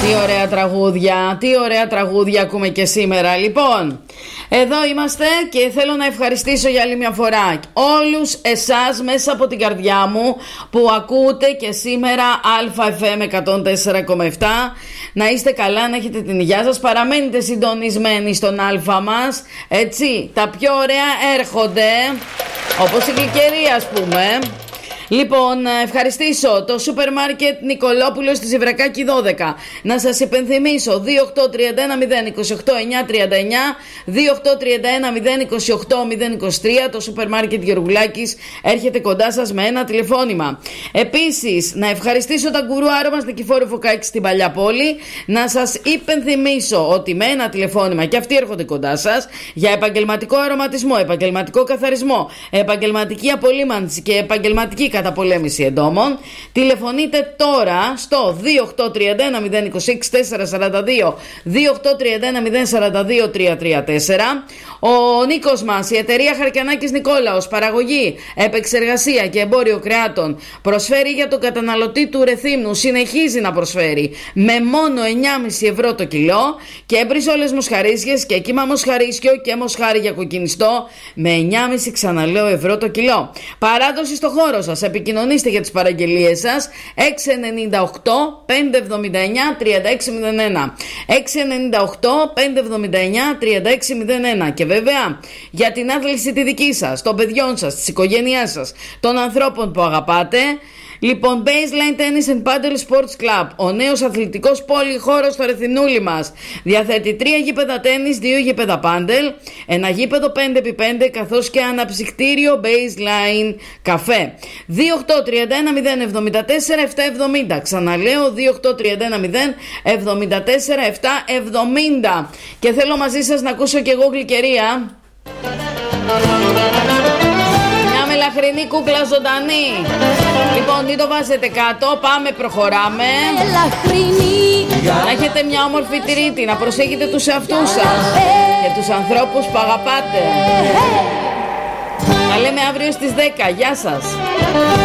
Τι ωραία τραγούδια ακούμε και σήμερα. Λοιπόν, εδώ είμαστε και θέλω να ευχαριστήσω για άλλη μια φορά όλους εσάς μέσα από την καρδιά μου που ακούτε και σήμερα ΑΦΜ 104,7. Να είστε καλά, να έχετε την υγεία σας. Παραμένετε συντονισμένοι στον Α μας. Έτσι, τα πιο ωραία έρχονται, όπως η γλυκερία ας πούμε. Λοιπόν, ευχαριστήσω το σούπερ μάρκετ Νικολόπουλος στη Ζηβρακάκη 12. Να σας υπενθυμίσω 2831-028-939, 2831-028-023. Το σούπερ μάρκετ Γεωργουλάκης έρχεται κοντά σας με ένα τηλεφώνημα. Επίσης, να ευχαριστήσω τα γκουρού άρωμα Νικηφόρου Φωκάκη στην Παλιά Πόλη. Να σας υπενθυμίσω ότι με ένα τηλεφώνημα και αυτοί έρχονται κοντά σας για επαγγελματικό αρωματισμό, επαγγελματικό καθαρισμό, επαγγελματική απολύμανση και επαγγελματική καταπολέμηση εντόμων. Τηλεφωνείτε τώρα στο 2831-026-442, 2831-042-334. Ο Νίκος μας, η εταιρεία Χαρκιανάκης Νικόλαος, παραγωγή, επεξεργασία και εμπόριο κρεάτων, προσφέρει για τον καταναλωτή του Ρεθύμνου, συνεχίζει να προσφέρει με μόνο 9,5 ευρώ το κιλό και μπριζόλες μοσχαρίσιες και κύμα μοσχαρίσιο και μοσχάρι για κοκκινιστό με 9,5 ξαναλέω ευρώ το κιλό. Παράδοση στο χώρο σας. Επικοινωνήστε για τις παραγγελίες σας 698-579-3601, 698-579-3601. Και βέβαια για την άθληση τη δική σας, των παιδιών σας, της οικογένειάς σας, των ανθρώπων που αγαπάτε. Λοιπόν, Baseline Tennis and Paddle Sports Club, ο νέος αθλητικός πολυχώρος στο Ρεθινούλι μας, διαθέτει 3 γήπεδα τένις, 2 γήπεδα πάντελ, ένα γήπεδο 5x5 καθώς και αναψυκτήριο Baseline καφέ. 2831-074-770. Ξαναλέω 2831-074-770. Και θέλω μαζί σας να ακούσω κι εγώ γλυκερία. Λαχρινή κούκλα ζωντανή. Λοιπόν, μην το βάζετε κάτω. Πάμε, προχωράμε. Να έχετε μια όμορφη τρίτη. Να προσέχετε τους εαυτούς σας και τους ανθρώπους που αγαπάτε. Τα λέμε αύριο στις 10. Γεια σας.